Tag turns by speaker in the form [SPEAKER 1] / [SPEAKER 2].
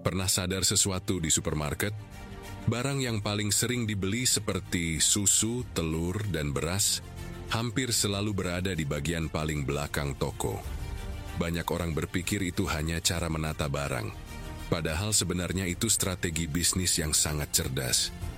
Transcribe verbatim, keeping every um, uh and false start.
[SPEAKER 1] Pernah sadar sesuatu di supermarket? Barang yang paling sering dibeli seperti susu, telur, dan beras hampir selalu berada di bagian paling belakang toko. Banyak orang berpikir itu hanya cara menata barang, padahal sebenarnya itu strategi bisnis yang sangat cerdas.